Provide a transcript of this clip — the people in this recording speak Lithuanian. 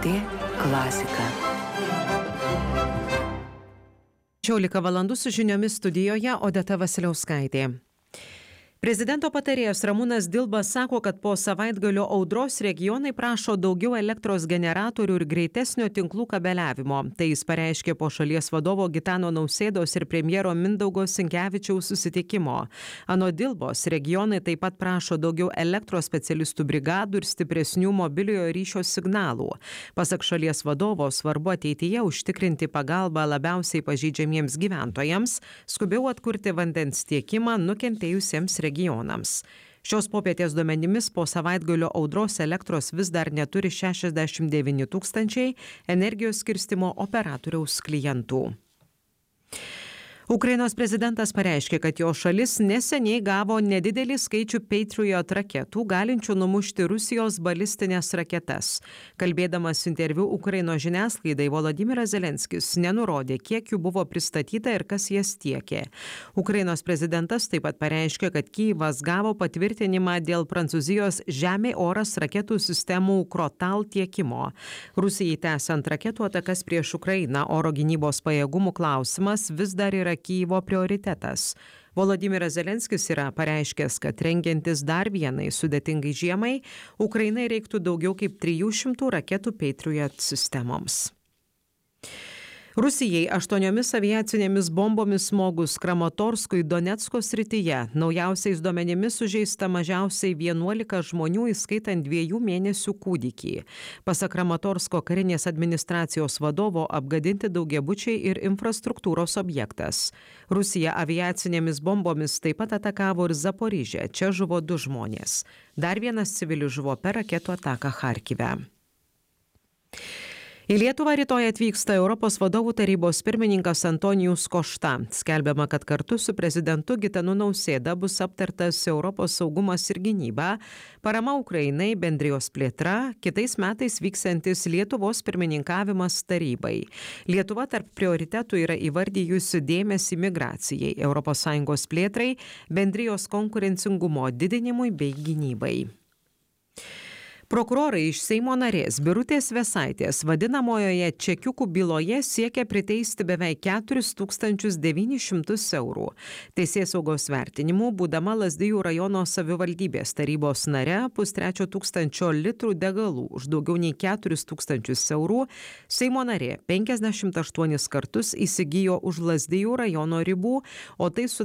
LRT klasika. 16 valandų su žiniomis studijoje Odeta Vasiliauskaitė. Prezidento patarėjas Ramūnas Dilbas sako, kad po savaitgalio audros regionai prašo daugiau elektros generatorių ir greitesnio tinklų kabeliavimo. Tai jis pareiškė po šalies vadovo Gitano Nausėdos ir premjero Mindaugo Sinkevičiaus susitikimo. Anot Dilbos, regionai taip pat prašo daugiau elektros specialistų brigadų ir stipresnių mobiliojo ryšio signalų. Pasak šalies vadovo, svarbu ateityje užtikrinti pagalbą labiausiai pažeidžiamiems gyventojams, skubiau atkurti vandens tiekimą nukentėjusiems regionams. Šios popietės duomenimis po savaitgalio audros elektros vis dar neturi 69 000 energijos skirstymo operatoriaus klientų. Ukrainos prezidentas pareiškė, kad jo šalis neseniai gavo nedidelį skaičių Patriot raketų, galinčių numušti Rusijos balistinės raketas. Kalbėdamas interviu Ukrainos žiniasklaidai, Volodymyras Zelenskis nenurodė, kiek jų buvo pristatyta ir kas jas tiekė. Ukrainos prezidentas taip pat pareiškė, kad Kyjivas gavo patvirtinimą dėl Prancūzijos žemė-oras raketų sistemų Krotal tiekimo. Rusijai tęsiant raketų atakas prieš Ukrainą, oro gynybos pajėgumų klausimas vis dar yra Kyjivo prioritetas. Volodymyras Zelenskis yra pareiškęs, kad rengiantis dar vienai sudėtingai žiemai, Ukrainai reiktų daugiau kaip 300 raketų Patriot sistemoms. Rusijai 8 aviacinėmis bombomis smogus Kramatorskui Donecko srityje. Naujausiais duomenimis sužeista mažiausiai 11 žmonių, įskaitant 2 mėnesių kūdikį. Pasak Kramatorsko karinės administracijos vadovo, apgadinti daugiabučiai ir infrastruktūros objektas. Rusija aviacinėmis bombomis taip pat atakavo ir Zaporižę. Čia žuvo 2 žmonės. Dar vienas civilis žuvo per raketų ataką Charkive. Į Lietuvą rytoj atvyksta Europos vadovų tarybos pirmininkas Antonijus Košta. Skelbiama, kad kartu su prezidentu Gitanu Nausėda bus aptartas Europos saugumas ir gynyba, parama Ukrainai, bendrijos plėtra, kitais metais vyksiantis Lietuvos pirmininkavimas tarybai. Lietuva tarp prioritetų yra įvardijusi dėmesį migracijai, ES plėtrai, bendrijos konkurencingumo didinimui bei gynybai. Prokurorai iš Seimo narės Birutės Vėsaitės vadinamojoje čekiukų byloje siekia priteisti beveik 4900 eurų. Teisėsaugos vertinimu, būdama Lazdijų rajono savivaldybės tarybos nare, 500 litrų degalų už daugiau nei 4000 eurų, Seimo narė 58 kartus įsigijo už Lazdijų rajono ribų, o tai